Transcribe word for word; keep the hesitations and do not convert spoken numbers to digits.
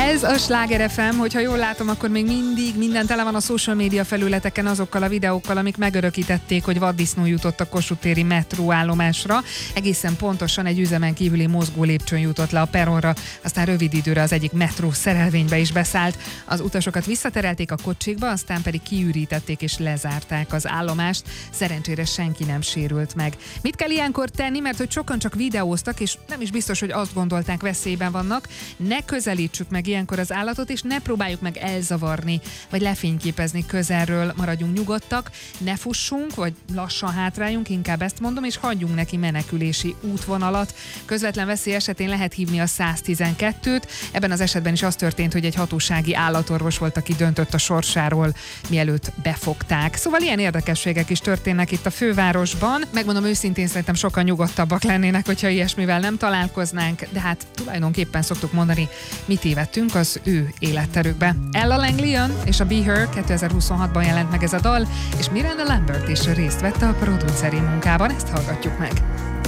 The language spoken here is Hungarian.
Ez a Sláger ef em, hogyha jól látom, akkor még mindig minden tele van a social media felületeken azokkal a videókkal, amik megörökítették, hogy vaddisznó jutott a Kossuth téri metróállomásra. Egészen pontosan egy üzemen kívüli mozgó lépcsőn jutott le a perronra, aztán rövid időre az egyik metró szerelvénybe is beszállt. Az utasokat visszaterelték a kocsikba, aztán pedig kiürítették és lezárták az állomást. Szerencsére senki nem sérült meg. Mit kell ilyenkor tenni, mert hogy sokan csak videóztak, és nem is biztos, hogy azt gondolták, veszélyben vannak. Ne közelítsük meg ilyenkor az állatot, és ne próbáljuk meg elzavarni, vagy lefényképezni közelről, maradjunk nyugodtak, ne fussunk, vagy lassan hátráljunk, inkább ezt mondom, és hagyjunk neki menekülési útvonalat. Közvetlen veszély esetén lehet hívni a száz tizenkettőt. Ebben az esetben is az történt, hogy egy hatósági állatorvos volt, aki döntött a sorsáról, mielőtt befogták. Szóval ilyen érdekességek is történnek itt a fővárosban. Megmondom őszintén, szerintem sokan nyugodtabbak lennének, hogyha ilyesmivel nem találkoznánk, de hát tulajdonképpen szoktuk mondani, mit tévedtünk az ő életterükbe. Ella Langley és a Be Her kétezer-huszonhatban jelent meg ez a dal, és Miranda Lambert is részt vett a produceri munkában, ezt hallgatjuk meg.